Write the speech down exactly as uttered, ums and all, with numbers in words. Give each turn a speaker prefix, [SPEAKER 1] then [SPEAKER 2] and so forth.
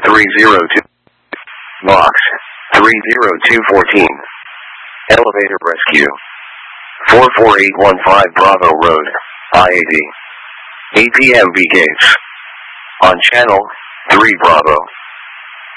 [SPEAKER 1] three zero two. Box three zero two fourteen. Elevator rescue. four four eight one five Bravo Road, I eighty. A P M B gates. On channel three Bravo.